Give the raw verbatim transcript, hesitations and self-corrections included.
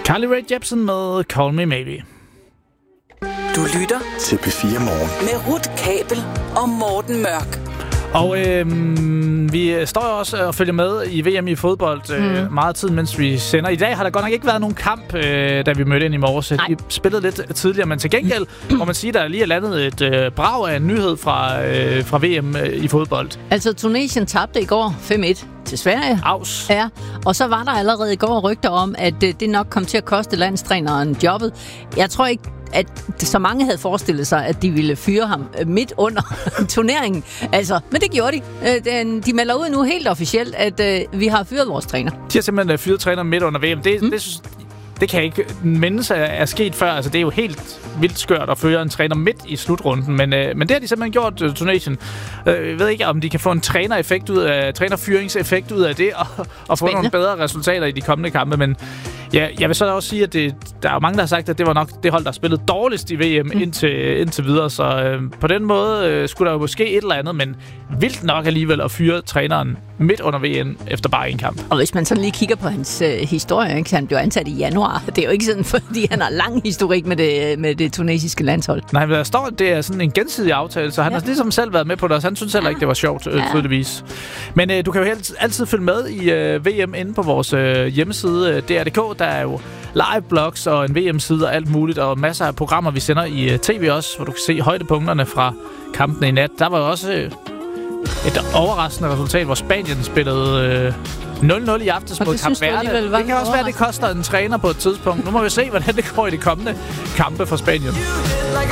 Carly Rae Jepsen med Call Me Maybe. Du lytter til P fire Morgen med Ruth Kabel og Morten Mørk. Og øh, vi står også og følger med i V M i fodbold øh, mm. meget tid, mens vi sender. I dag har der godt nok ikke været nogen kamp, øh, da vi mødte ind i morges. Nej. Vi spillede lidt tidligere, men til gengæld må man sige, at der lige er landet et øh, brag af en nyhed fra, øh, fra V M øh, i fodbold. Altså, Tunesien tabte i går fem et til Sverige. Aus. Ja, og så var der allerede i går rygter om, at øh, det nok kom til at koste landstræneren jobbet. Jeg tror ikke, at så mange havde forestillet sig, at de ville fyre ham midt under turneringen. Altså, men det gjorde de. De melder ud nu helt officielt, at vi har fyret vores træner. De har simpelthen fyret træner midt under V M. Det, mm. det, synes, det kan ikke mindes er sket før. Altså, det er jo helt vildt skørt at føre en træner midt i slutrunden. Men, men det har de simpelthen gjort, uh, Tunesien. Uh, jeg ved ikke, om de kan få en trænereffekt ud af, trænerfyringseffekt ud af det, og, og få nogle bedre resultater i de kommende kampe. Men ja, jeg vil så også sige, at det, der er mange, der har sagt, at det var nok det hold, der spillede dårligst i V M mm. indtil, indtil videre. Så øh, på den måde øh, skulle der jo måske et eller andet, men vildt nok alligevel at fyre træneren midt under V M efter bare en kamp. Og hvis man sådan lige kigger på hans øh, historie, ikke? Så han blev ansat i januar. Det er jo ikke sådan, fordi han har lang historik med det, med det tunesiske landshold. Nej, men der står, at det er sådan en gensidig aftale, så han ja. har ligesom selv været med på det, og han synes heller ikke, det var sjovt, øh, ja. tydeligvis. Men øh, du kan jo helt, altid følge med i øh, V M inde på vores øh, hjemmeside, øh, D R punktum D K. Der er jo live-blogs og en V M-side og alt muligt, og masser af programmer, vi sender i uh, tv også, hvor du kan se højdepunkterne fra kampene i nat. Der var jo også uh, et overraskende resultat, hvor Spanien spillede uh, nul nul i aftes mod Kap Verde. Det kan også være, at det koster en træner på et tidspunkt. Nu må vi se, hvordan det går i de kommende kampe for Spanien.